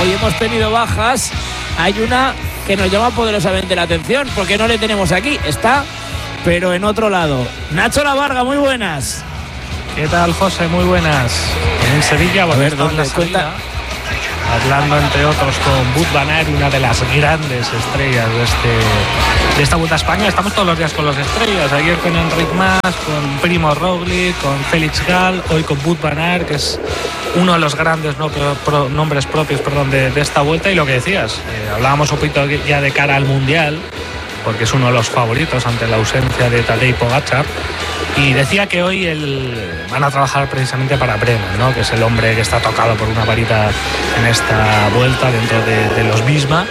hoy hemos tenido bajas. Hay una que nos llama poderosamente la atención porque no le tenemos aquí, está, pero en otro lado. Nacho Lavarga, muy buenas. ¿Qué tal, José? Muy buenas. En Sevilla, a ver, ¿dónde cuenta? Hablando entre otros con Wout van Aert, una de las grandes estrellas de esta Vuelta a España. Estamos todos los días con las estrellas. Ayer con Enric Mas, con Primo Roglic, con Félix Gall, hoy con Wout van Aert, que es uno de los grandes nombres propios de esta Vuelta. Y lo que decías, hablábamos un poquito ya de cara al Mundial, porque es uno de los favoritos ante la ausencia de Tadej Pogačar. Y decía que hoy van a trabajar precisamente para Brennan, ¿no? Que es el hombre que está tocado por una varita en esta vuelta dentro de los Visma,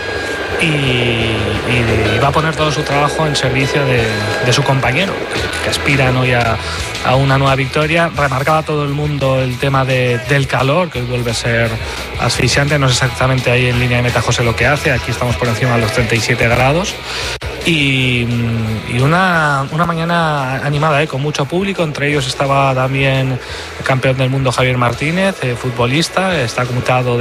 y va a poner todo su trabajo en servicio de su compañero, que aspiran hoy a una nueva victoria. Remarcaba todo el mundo el tema del calor, que hoy vuelve a ser asfixiante. No sé exactamente ahí en línea de meta, José, lo que hace. Aquí estamos por encima de los 37 grados. Y una mañana animada, con mucho público. Entre ellos estaba también el campeón del mundo Javier Martínez, futbolista, está conmutado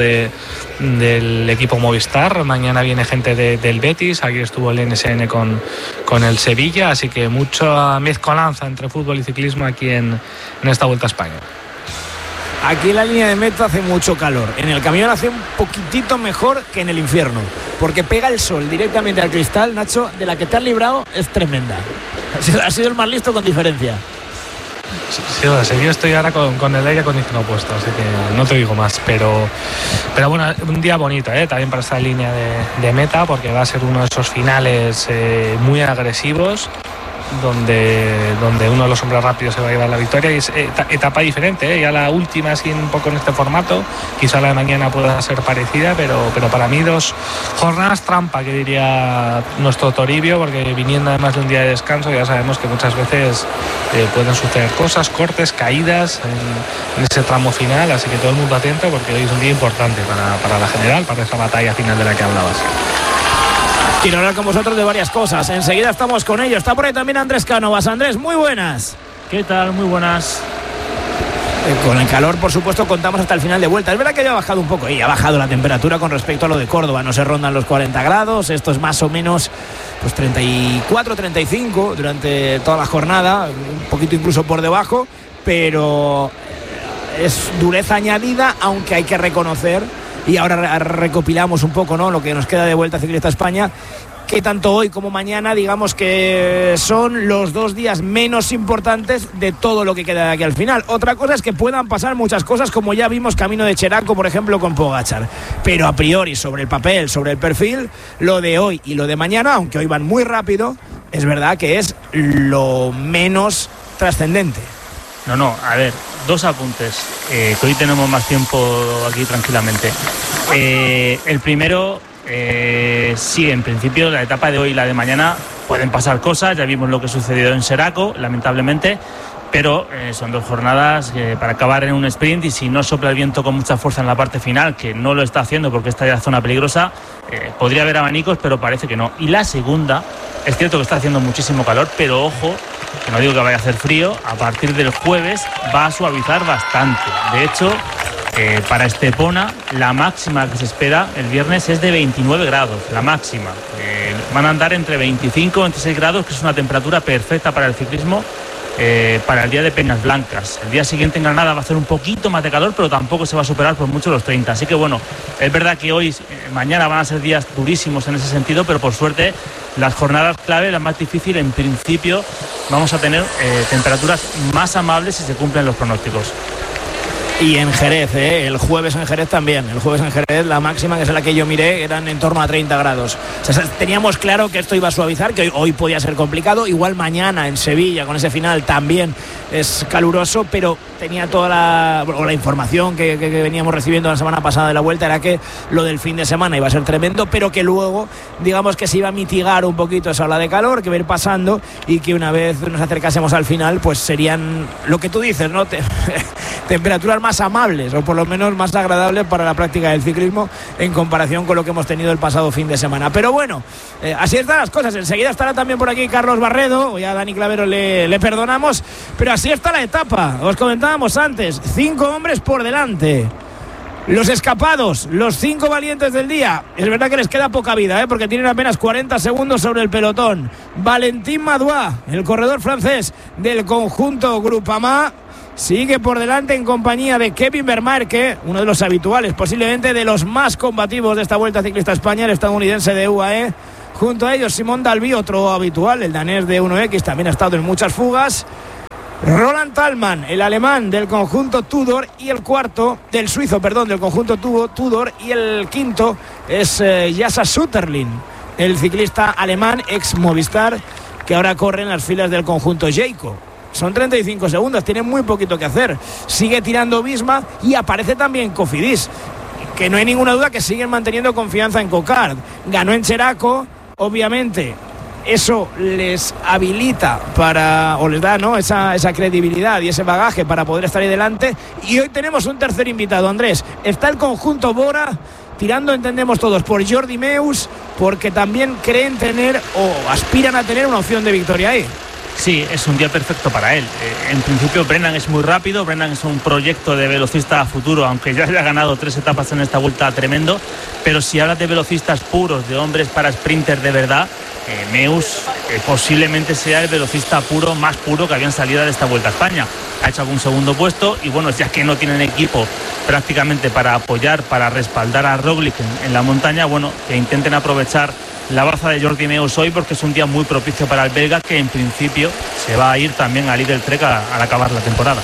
del equipo Movistar. Mañana viene gente del Betis, aquí estuvo el NSN con el Sevilla, así que mucha mezcolanza entre fútbol y ciclismo aquí en esta Vuelta a España. Aquí en la línea de meta hace mucho calor. En el camión hace un poquitito mejor que en el infierno, porque pega el sol directamente al cristal. Nacho, de la que te has librado es tremenda. Ha sido el más listo con diferencia. Sí, yo estoy ahora con el aire acondicionado puesto, así que no te digo más. Pero bueno, un día bonito, también para esta línea de meta, porque va a ser uno de esos finales muy agresivos, donde uno de los hombres rápidos se va a llevar la victoria. Y es etapa diferente, ya la última así un poco en este formato. Quizá la de mañana pueda ser parecida, pero para mí 2 jornadas trampa, que diría nuestro Toribio, porque viniendo además de un día de descanso ya sabemos que muchas veces pueden suceder cosas, cortes, caídas en ese tramo final, así que todo el mundo atento, porque hoy es un día importante para la general, para esa batalla final de la que hablabas. Quiero hablar con vosotros de varias cosas. Enseguida estamos con ellos. Está por ahí también Andrés Cánovas. Andrés, muy buenas. ¿Qué tal? Muy buenas. Con el calor, por supuesto, contamos hasta el final de vuelta. Es verdad que ya ha bajado un poco y ha bajado la temperatura con respecto a lo de Córdoba. No se rondan los 40 grados. Esto es más o menos 34, 35 durante toda la jornada. Un poquito incluso por debajo. Pero es dureza añadida, aunque hay que reconocer. Y ahora recopilamos un poco, ¿no?, lo que nos queda de Vuelta Ciclista España, que tanto hoy como mañana, digamos que son los 2 días menos importantes de todo lo que queda de aquí al final. Otra cosa es que puedan pasar muchas cosas, como ya vimos camino de Cheraco, por ejemplo, con Pogačar. Pero a priori, sobre el papel, sobre el perfil, lo de hoy y lo de mañana, aunque hoy van muy rápido, es verdad que es lo menos trascendente. No, a ver, 2 apuntes, que hoy tenemos más tiempo aquí tranquilamente. El primero, sí, en principio la etapa de hoy y la de mañana pueden pasar cosas. Ya vimos lo que sucedió en Cheraco, lamentablemente, pero son 2 jornadas para acabar en un sprint, y si no sopla el viento con mucha fuerza en la parte final, que no lo está haciendo porque está ya zona peligrosa, podría haber abanicos, pero parece que no. Y la segunda, es cierto que está haciendo muchísimo calor, pero ojo, que no digo que vaya a hacer frío, a partir del jueves va a suavizar bastante. De hecho, para Estepona, la máxima que se espera el viernes es de 29 grados, la máxima. Van a andar entre 25 y 26 grados, que es una temperatura perfecta para el ciclismo, para el día de Peñas Blancas. El día siguiente en Granada va a hacer un poquito más de calor, pero tampoco se va a superar por mucho los 30. Así que bueno, es verdad que hoy, mañana van a ser días durísimos en ese sentido, pero por suerte las jornadas clave, las más difíciles, en principio vamos a tener temperaturas más amables si se cumplen los pronósticos. Y en Jerez, el jueves en Jerez también. El jueves en Jerez la máxima, que es la que yo miré, eran en torno a 30 grados. O sea, teníamos claro que esto iba a suavizar, que hoy podía ser complicado. Igual mañana en Sevilla, con ese final, también es caluroso, pero tenía toda la información que veníamos recibiendo la semana pasada de la Vuelta, era que lo del fin de semana iba a ser tremendo, pero que luego, digamos, que se iba a mitigar un poquito esa ola de calor, que va a ir pasando, y que una vez nos acercásemos al final, pues serían lo que tú dices, ¿no? Temperaturas más amables, o por lo menos más agradables para la práctica del ciclismo en comparación con lo que hemos tenido el pasado fin de semana. Pero bueno, así están las cosas. Enseguida estará también por aquí Carlos Barredo, ya a Dani Clavero le perdonamos, pero así está la etapa. Os comentábamos antes, 5 hombres por delante. Los escapados, los 5 valientes del día. Es verdad que les queda poca vida, porque tienen apenas 40 segundos sobre el pelotón. Valentin Madouas, el corredor francés del conjunto Groupama, sigue por delante en compañía de Kevin Vermaerke, uno de los habituales, posiblemente de los más combativos de esta Vuelta Ciclista España, el estadounidense de UAE. Junto a ellos Simon Dalby, otro habitual, el danés de 1X, también ha estado en muchas fugas. Roland Thalmann, el alemán del conjunto Tudor, y el cuarto, del suizo, perdón, del conjunto Tudor, y el quinto es Jasa Sutterlin, el ciclista alemán ex Movistar, que ahora corre en las filas del conjunto Jayco. Son 35 segundos, tiene muy poquito que hacer. Sigue tirando Visma y aparece también Cofidis, que no hay ninguna duda que siguen manteniendo confianza en Cocard. Ganó en Cheraco, obviamente. Eso les habilita o les da, ¿no?, esa credibilidad y ese bagaje para poder estar ahí delante. Y hoy tenemos un tercer invitado, Andrés. Está el conjunto Bora tirando, entendemos todos, por Jordi Meeus, porque también creen tener o aspiran a tener una opción de victoria ahí. Sí, es un día perfecto para él. En principio Brennan es muy rápido, Brennan es un proyecto de velocista a futuro, aunque ya haya ganado 3 etapas en esta vuelta, tremendo. Pero si hablas de velocistas puros, de hombres para sprinter de verdad, Meeus posiblemente sea el velocista puro, más puro que habían salido de esta Vuelta a España. Ha hecho algún segundo puesto y bueno, ya que no tienen equipo prácticamente para apoyar, para respaldar a Roglic en la montaña, bueno, que intenten aprovechar la baza de Jordi Meeus hoy, porque es un día muy propicio para el belga, que en principio se va a ir también al Lidl Trek al acabar la temporada.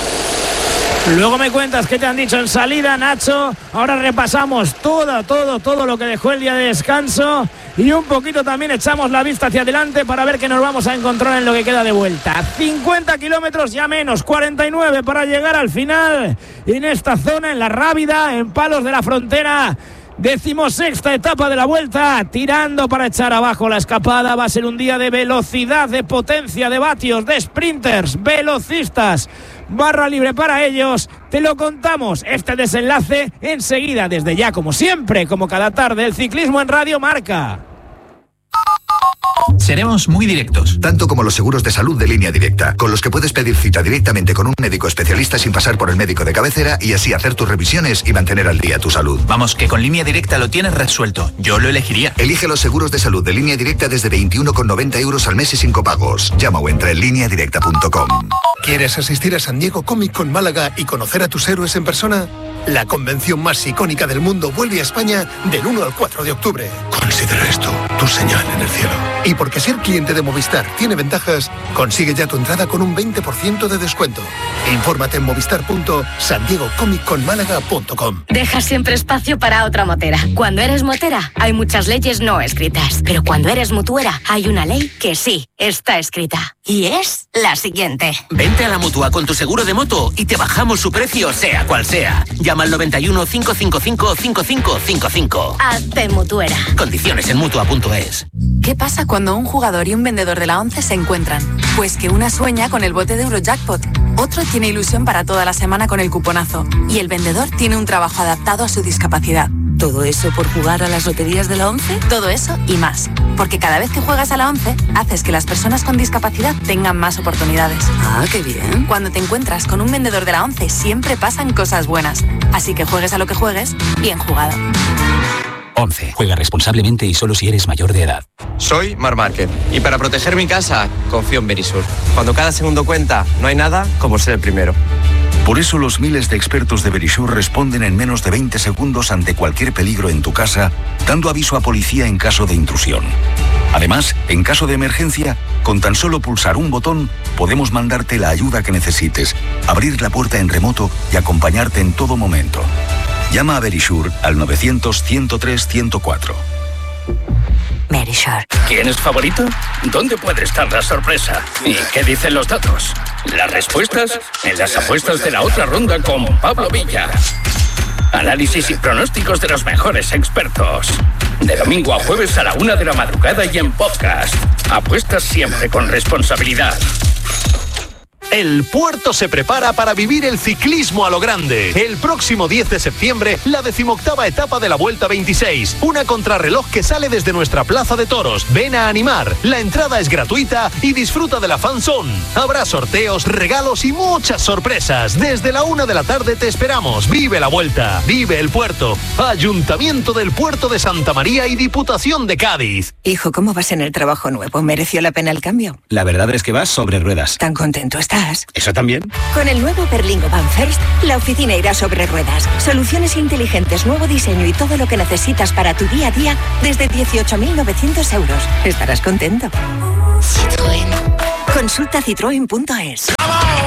Luego me cuentas qué te han dicho en salida, Nacho. Ahora repasamos todo lo que dejó el día de descanso y un poquito también echamos la vista hacia adelante para ver qué nos vamos a encontrar en lo que queda de vuelta. 50 kilómetros, ya menos, 49 para llegar al final en esta zona, en La Rábida, en Palos de la Frontera. 16ª etapa de la Vuelta, tirando para echar abajo la escapada. Va a ser un día de velocidad, de potencia, de vatios, de sprinters, velocistas. Barra libre para ellos. Te lo contamos, este desenlace enseguida, desde ya, como siempre, como cada tarde, el ciclismo en Radio Marca. Seremos muy directos. Tanto como los seguros de salud de Línea Directa, con los que puedes pedir cita directamente con un médico especialista sin pasar por el médico de cabecera y así hacer tus revisiones y mantener al día tu salud. Vamos, que con Línea Directa lo tienes resuelto. Yo lo elegiría. Elige los seguros de salud de Línea Directa desde 21,90 € al mes y sin copagos. Llama o entra en lineadirecta.com. ¿Quieres asistir a San Diego Comic Con Málaga y conocer a tus héroes en persona? La convención más icónica del mundo vuelve a España del 1 al 4 de octubre. Considera esto tu señal en el cielo. Y porque ser cliente de Movistar tiene ventajas, consigue ya tu entrada con un 20% de descuento. Infórmate en movistar.sandiegocomic-con-málaga.com. Deja siempre espacio para otra motera. Cuando eres motera, hay muchas leyes no escritas. Pero cuando eres mutuera, hay una ley que sí está escrita. Y es la siguiente. Vente a la Mutua con tu seguro de moto y te bajamos su precio, sea cual sea. Llama al 91 555 5555. Hazte mutuera. Condiciones en Mutua.es. ¿Qué pasa cuando un jugador y un vendedor de la ONCE se encuentran? Pues que una sueña con el bote de Eurojackpot, otro tiene ilusión para toda la semana con el cuponazo y el vendedor tiene un trabajo adaptado a su discapacidad. ¿Todo eso por jugar a las loterías de la ONCE? Todo eso y más. Porque cada vez que juegas a la ONCE, haces que las personas con discapacidad tengan más oportunidades. Ah, qué bien. Cuando te encuentras con un vendedor de la ONCE, siempre pasan cosas buenas. Así que juegues a lo que juegues, bien jugado. 11. Juega responsablemente y solo si eres mayor de edad. Soy Marc Márquez y para proteger mi casa confío en Verisur. Cuando cada segundo cuenta, no hay nada como ser el primero. Por eso los miles de expertos de Verisur responden en menos de 20 segundos ante cualquier peligro en tu casa, dando aviso a policía en caso de intrusión. Además, en caso de emergencia, con tan solo pulsar un botón, podemos mandarte la ayuda que necesites, abrir la puerta en remoto y acompañarte en todo momento. Llama a Verisur al 900-103-104. Verisur. ¿Quién es favorito? ¿Dónde puede estar la sorpresa? ¿Y qué dicen los datos? Las respuestas en las apuestas de la otra ronda con Pablo Villa. Análisis y pronósticos de los mejores expertos. De domingo a jueves a la 1 de la madrugada y en podcast. Apuestas siempre con responsabilidad. El Puerto se prepara para vivir el ciclismo a lo grande. El próximo 10 de septiembre, la 18ª etapa de la Vuelta 26. Una contrarreloj que sale desde nuestra Plaza de Toros. Ven a animar. La entrada es gratuita y disfruta de la fan zone. Habrá sorteos, regalos y muchas sorpresas. Desde la 1 de la tarde te esperamos. Vive la Vuelta. Vive el Puerto. Ayuntamiento del Puerto de Santa María y Diputación de Cádiz. Hijo, ¿cómo vas en el trabajo nuevo? ¿Mereció la pena el cambio? La verdad es que vas sobre ruedas. ¿Tan contento estás? ¿Eso también? Con el nuevo Berlingo Van First, la oficina irá sobre ruedas. Soluciones inteligentes, nuevo diseño y todo lo que necesitas para tu día a día desde 18.900 euros. Estarás contento. Citroën. Consulta citroen.es.